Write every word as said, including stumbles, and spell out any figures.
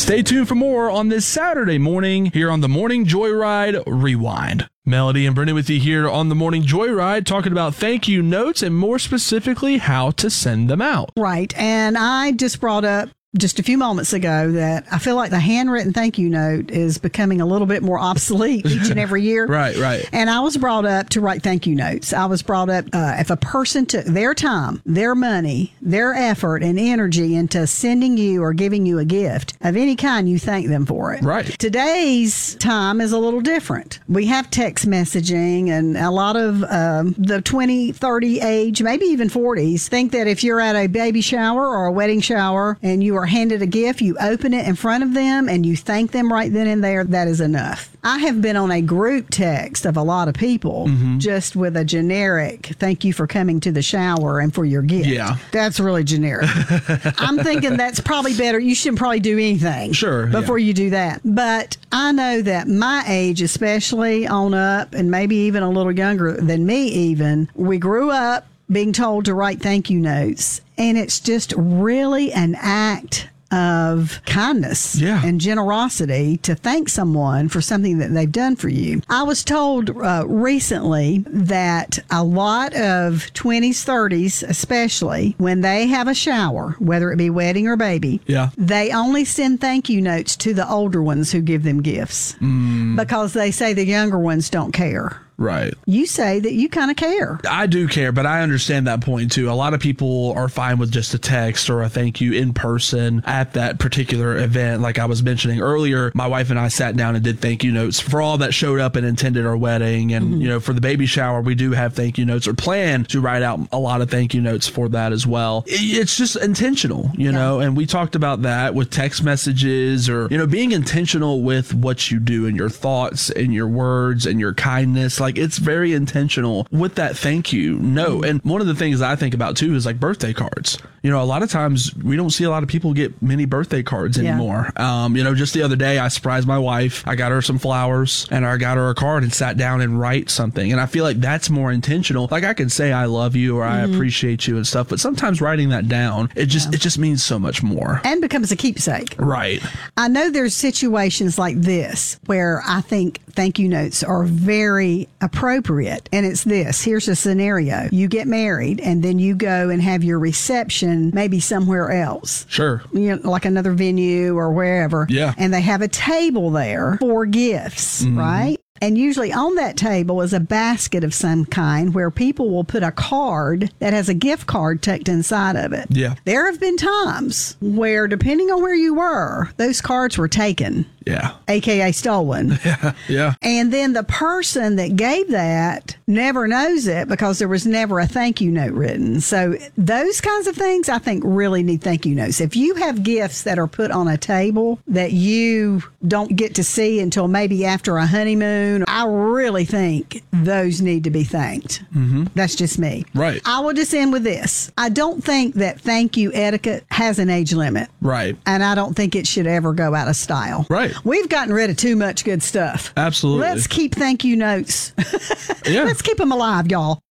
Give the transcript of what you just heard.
Stay tuned for more on this Saturday morning here on the Morning Joyride Rewind. Melody and Brendan with you here on the Morning Joyride, talking about thank you notes and more specifically how to send them out. Right. And I just brought up just a few moments ago that I feel like the handwritten thank you note is becoming a little bit more obsolete each and every year. Right, right. And I was brought up to write thank you notes. I was brought up, uh, if a person took their time, their money, their effort and energy into sending you or giving you a gift of any kind, you thank them for it. Right. Today's time is a little different. We have text messaging, and a lot of um, the twenty, thirty age, maybe even forties, think that if you're at a baby shower or a wedding shower and you are handed a gift, you open it in front of them and you thank them right then and there. That is enough. I have been on a group text of a lot of people mm-hmm. just with a generic thank you for coming to the shower and for your gift. Yeah. That's really generic. I'm thinking that's probably better. You shouldn't probably do anything sure, before yeah. you do that. But I know that my age, especially on up and maybe even a little younger than me even, we grew up being told to write thank you notes. And it's just really an act of kindness yeah. and generosity to thank someone for something that they've done for you. I was told uh, recently that a lot of twenties, thirties, especially when they have a shower, whether it be wedding or baby, yeah. they only send thank you notes to the older ones who give them gifts mm. because they say the younger ones don't care. Right. You say that you kind of care. I do care, but I understand that point too. A lot of people are fine with just a text or a thank you in person at that particular event. Like I was mentioning earlier, my wife and I sat down and did thank you notes for all that showed up and attended our wedding. And, mm-hmm. you know, for the baby shower, we do have thank you notes or plan to write out a lot of thank you notes for that as well. It's just intentional, you yeah. know, and we talked about that with text messages or, you know, being intentional with what you do and your thoughts and your words and your kindness. Like it's very intentional with that thank you note. And one of the things I think about too is like birthday cards. You know, a lot of times we don't see a lot of people get many birthday cards anymore. Yeah. Um, you know, just the other day I surprised my wife. I got her some flowers and I got her a card and sat down and write something. And I feel like that's more intentional. Like I can say I love you or mm-hmm. I appreciate you and stuff, but sometimes writing that down, it just yeah. it just means so much more. And becomes a keepsake. Right. I know there's situations like this where I think thank you notes are very appropriate. And it's this. Here's a scenario. You get married and then you go and have your reception maybe somewhere else. Sure. You know, like another venue or wherever. Yeah. And they have a table there for gifts, mm-hmm. right? And usually on that table is a basket of some kind where people will put a card that has a gift card tucked inside of it. Yeah. There have been times where, depending on where you were, those cards were taken. Yeah. A K A stolen. Yeah. Yeah. And then the person that gave that never knows it because there was never a thank you note written. So those kinds of things I think really need thank you notes. If you have gifts that are put on a table that you don't get to see until maybe after a honeymoon, I really think those need to be thanked. Mm-hmm. That's just me. Right. I will just end with this. I don't think that thank you etiquette has an age limit. Right. And I don't think it should ever go out of style. Right. We've gotten rid of too much good stuff. Absolutely. Let's keep thank you notes. Yeah. Let's keep them alive, y'all.